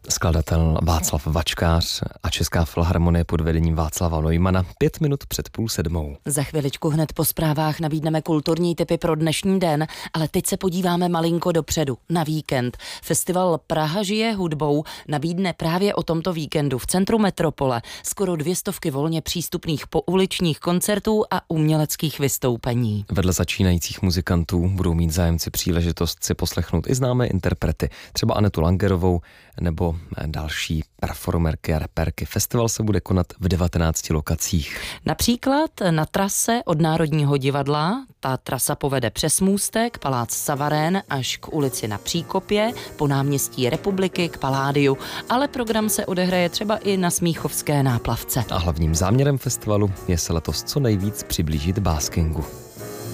Skladatel Václav Vačkář a Česká filharmonie pod vedením Václava Neumana 5 minut před 6:30. Za chviličku hned po zprávách nabídneme kulturní tipy pro dnešní den, ale teď se podíváme malinko dopředu, na víkend. Festival Praha žije hudbou nabídne právě o tomto víkendu v centru metropole skoro 200 volně přístupných pouličních koncertů a uměleckých vystoupení. Vedle začínajících muzikantů budou mít zájemci příležitost si poslechnout i známé interprety, třeba Anetu Langerovou nebo další performerky a reperky. Festival se bude konat v 19 lokacích. Například na trase od Národního divadla. Ta trasa povede přes Můstek, Palác Savarén až k ulici Na Příkopě, po náměstí Republiky k Paládiu, ale program se odehraje třeba i na Smíchovské náplavce. A hlavním záměrem festivalu je se letos co nejvíc přiblížit báskingu.